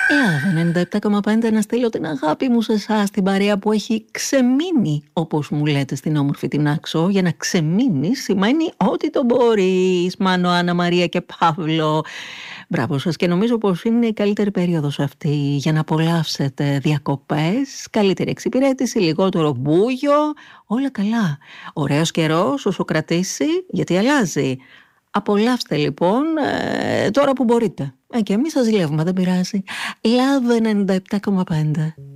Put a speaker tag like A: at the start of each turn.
A: Λάβε 97,5 να στείλω την αγάπη μου σε εσάς, την παρέα που έχει ξεμείνει, όπως μου λέτε στην όμορφη την Άξο. Για να ξεμείνει σημαίνει ότι το μπορείς. Μάνο, Άννα, Μαρία και Παύλο. Μπράβο σας, και νομίζω πως είναι η καλύτερη περίοδος αυτή για να απολαύσετε διακοπές, καλύτερη εξυπηρέτηση, λιγότερο μπούγιο, όλα καλά. Ωραίος καιρός όσο κρατήσει, γιατί αλλάζει. Απολαύστε λοιπόν τώρα που μπορείτε. Και εμείς σας ζηλεύουμε, δεν πειράζει. Love 97,5.